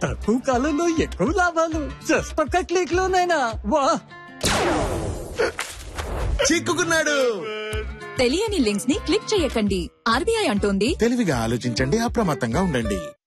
తక్కువ కాలంలో ఎక్కువ లాభాలు జస్ట్ ఒక్క క్లిక్ లోనైనా వా. చిక్కుకున్నాడు. తెలియని లింక్స్ ని క్లిక్ చేయకండి. RBI అంటోంది తెలివిగా ఆలోచించండి, అప్రమత్తంగా ఉండండి.